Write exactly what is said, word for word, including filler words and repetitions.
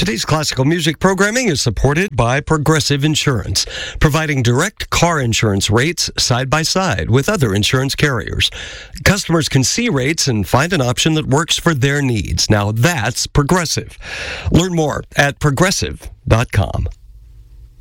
Today's classical music programming is supported by Progressive Insurance, providing direct car insurance rates side by side with other insurance carriers. Customers can see rates and find an option that works for their needs. Now that's Progressive. Learn more at progressive dot com.